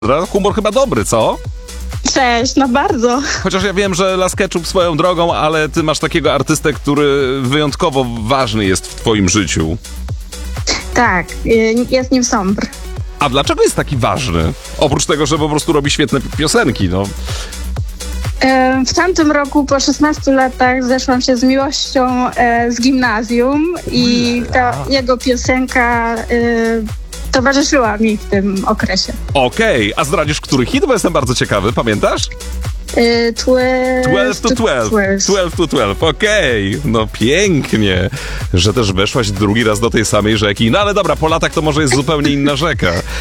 Humor chyba dobry, co? Cześć, no bardzo. Chociaż ja wiem, że Las Ketchup swoją drogą, ale ty masz takiego artystę, który wyjątkowo ważny jest w twoim życiu. Tak, jest nim Sombr. A dlaczego jest taki ważny? Oprócz tego, że po prostu robi świetne piosenki, no. W tamtym roku po 16 latach zeszłam się z miłością z gimnazjum i ta jego piosenka towarzyszyła mi w tym okresie. Okej, a zdradzisz, który hit? Bo jestem bardzo ciekawy, pamiętasz? 12 to 12. 12 to 12, okej. No pięknie, że też weszłaś drugi raz do tej samej rzeki. No ale dobra, po latach to może jest zupełnie inna rzeka.